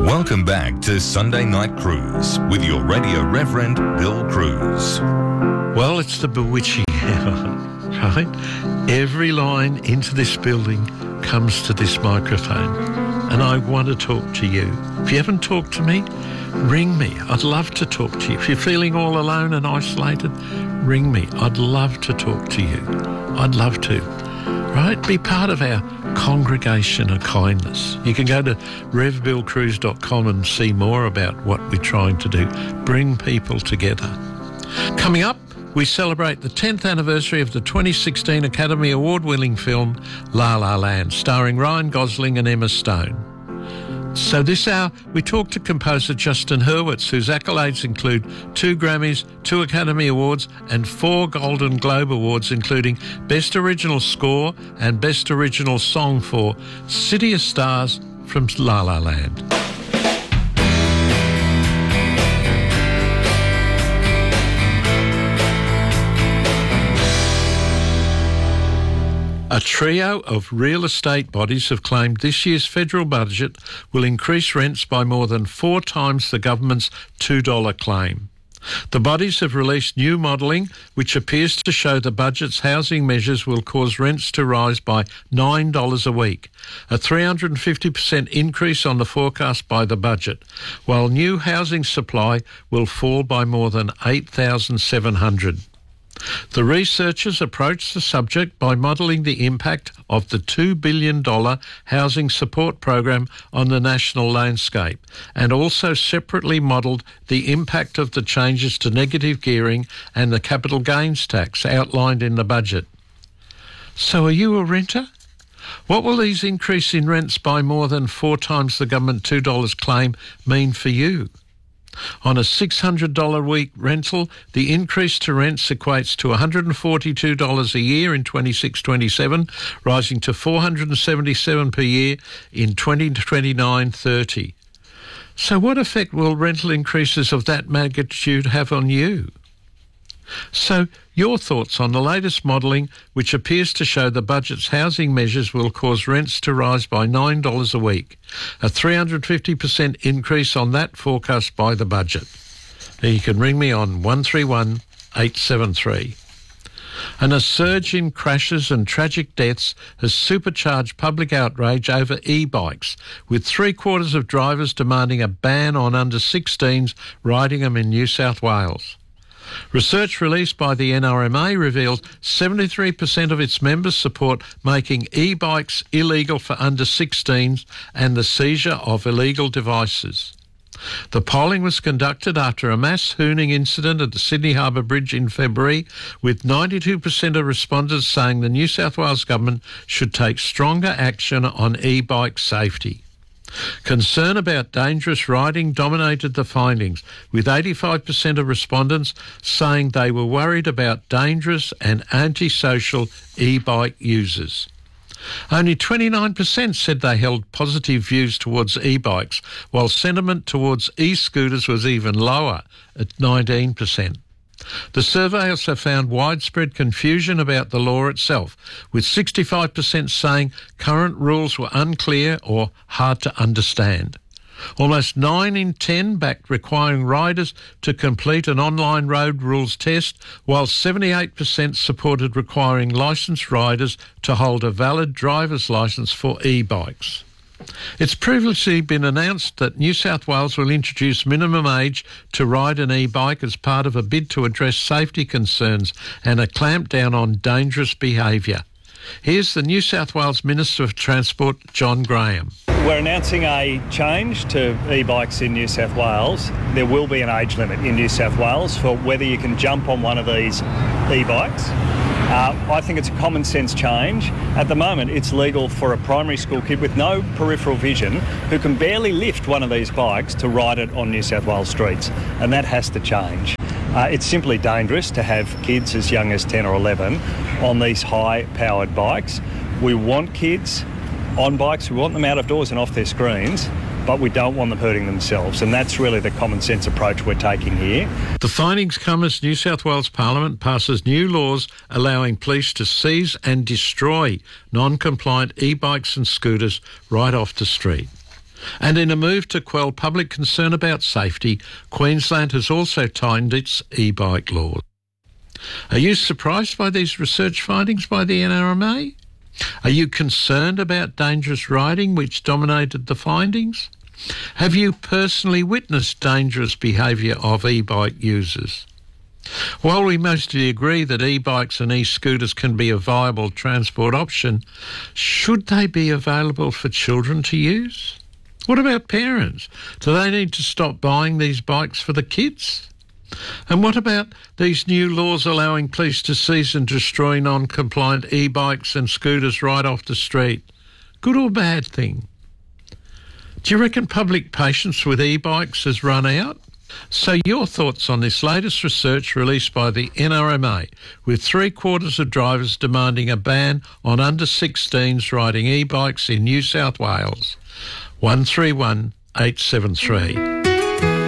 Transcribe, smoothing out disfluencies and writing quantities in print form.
Welcome back to Sunday Night Cruise with your Radio Reverend Bill Cruz. Well, it's the bewitching hour, right? Every line into this building comes to this microphone, and I want to talk to you. If you haven't talked to me, ring me. I'd love to talk to you. If you're feeling all alone and isolated, ring me. I'd love to talk to you. I'd love to. Right? Be part of our congregation of kindness. You can go to revbillcruise.com and see more about what we're trying to do. Bring people together. Coming up, we celebrate the 10th anniversary of the 2016 Academy Award-winning film La La Land, starring Ryan Gosling and Emma Stone. So this hour, we talk to composer Justin Hurwitz, whose accolades include 2 Grammys, 2 Academy Awards and 4 Golden Globe Awards, including Best Original Score and Best Original Song for City of Stars from La La Land. A trio of real estate bodies have claimed this year's federal budget will increase rents by more than 4 times the government's $2 claim. The bodies have released new modelling which appears to show the budget's housing measures will cause rents to rise by $9 a week, a 350% increase on the forecast by the budget, while new housing supply will fall by more than 8,700. The researchers approached the subject by modelling the impact of the $2 billion housing support program on the national landscape, and also separately modelled the impact of the changes to negative gearing and the capital gains tax outlined in the budget. So are you a renter? What will these increase in rents by more than 4 times the government $2 claim mean for you? On a $600 a week rental, the increase to rents equates to $142 a year in 26-27, rising to $477 per year in 2029-30. So what effect will rental increases of that magnitude have on you? So, your thoughts on the latest modelling, which appears to show the budget's housing measures will cause rents to rise by $9 a week, a 350% increase on that forecast by the budget. Now you can ring me on 131 873. And a surge in crashes and tragic deaths has supercharged public outrage over e-bikes, with 3/4 of drivers demanding a ban on under-16s riding them in New South Wales. Research released by the NRMA reveals 73% of its members support making e-bikes illegal for under-16s and the seizure of illegal devices. The polling was conducted after a mass hooning incident at the Sydney Harbour Bridge in February, with 92% of respondents saying the New South Wales government should take stronger action on e-bike safety. Concern about dangerous riding dominated the findings, with 85% of respondents saying they were worried about dangerous and antisocial e-bike users. Only 29% said they held positive views towards e-bikes, while sentiment towards e-scooters was even lower at 19%. The survey also found widespread confusion about the law itself, with 65% saying current rules were unclear or hard to understand. Almost 9 in 10 backed requiring riders to complete an online road rules test, while 78% supported requiring licensed riders to hold a valid driver's licence for e-bikes. It's previously been announced that New South Wales will introduce minimum age to ride an e-bike as part of a bid to address safety concerns and a clampdown on dangerous behaviour. Here's the New South Wales Minister of Transport, John Graham. We're announcing a change to e-bikes in New South Wales. There will be an age limit in New South Wales for whether you can jump on one of these e-bikes. I think it's a common sense change. At the moment, it's legal for a primary school kid with no peripheral vision who can barely lift one of these bikes to ride it on New South Wales streets, and that has to change. It's simply dangerous to have kids as young as 10 or 11 on these high-powered bikes. We want kids on bikes, we want them out of doors and off their screens, but we don't want them hurting themselves, and that's really the common sense approach we're taking here. The findings come as New South Wales Parliament passes new laws allowing police to seize and destroy non-compliant e-bikes and scooters right off the street. And in a move to quell public concern about safety, Queensland has also tightened its e-bike laws. Are you surprised by these research findings by the NRMA? Are you concerned about dangerous riding, which dominated the findings? Have you personally witnessed dangerous behaviour of e-bike users? While we mostly agree that e-bikes and e-scooters can be a viable transport option, should they be available for children to use? What about parents? Do they need to stop buying these bikes for the kids? And what about these new laws allowing police to seize and destroy non-compliant e-bikes and scooters right off the street? Good or bad thing? Do you reckon public patience with e-bikes has run out? So your thoughts on this latest research released by the NRMA, with 3/4 of drivers demanding a ban on under 16s riding e-bikes in New South Wales. 131 873.